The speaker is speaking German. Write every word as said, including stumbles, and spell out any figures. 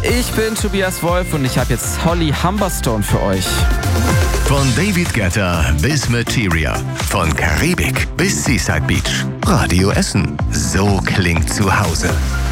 Ich bin Tobias Wolf und ich habe jetzt Holly Humberstone für euch. Von David Guetta bis Materia, von Karibik bis Seaside Beach. Radio Essen. So klingt zu Hause.